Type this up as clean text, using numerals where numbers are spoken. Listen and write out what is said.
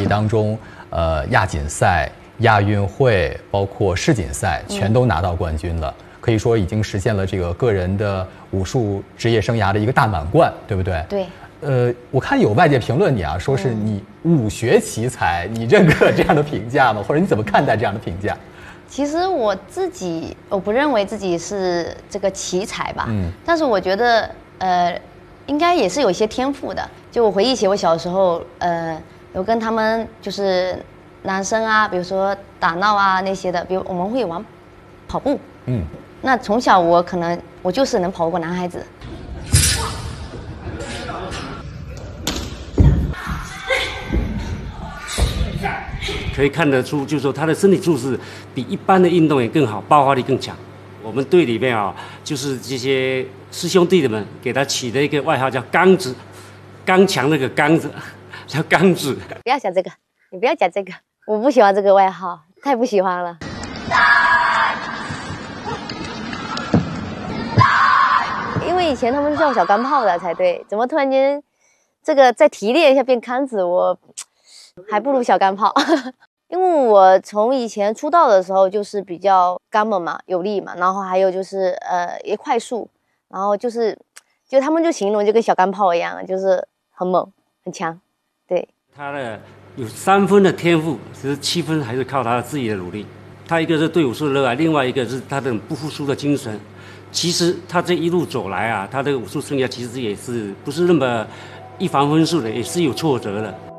忆当中，亚锦赛、亚运会，包括世锦赛，全都拿到冠军了。可以说已经实现了这个个人的武术职业生涯的一个大满贯，对不对？ 对。 我看有外界评论你啊，说是你武学奇才，你认可这样的评价吗？或者你怎么看待这样的评价？ 其实我不认为自己是这个奇才吧，但是我觉得应该也是有一些天赋的。就我回忆起我小时候，有跟他们就是男生啊，比如说打闹啊那些的，比如我们会玩跑步，那从小我就是能跑过男孩子。 可以看得出，就是说他的身体素质比一般的运动员更好，爆发力更强。我们队里面啊，就是这些师兄弟们给他起的一个外号叫“刚子”，刚强那个刚字叫刚子。 不要讲这个，你不要讲这个，我不喜欢这个外号，太不喜欢了。因为以前他们叫我小钢炮的才对，怎么突然间这个再提炼一下变康子，我还不如小钢炮。因为我从以前出道的时候就是比较刚猛嘛，有力嘛，然后还有就是也快速，然后就他们就形容就跟小钢炮一样，就是很猛很强。对， 他的有3分的天赋，其实7分还是靠他自己的努力。他一个是对武术的热爱，另外一个是他的不服输的精神。其实他这一路走来啊，他的武术生涯其实也是不是那么一帆风顺的，也是有挫折的。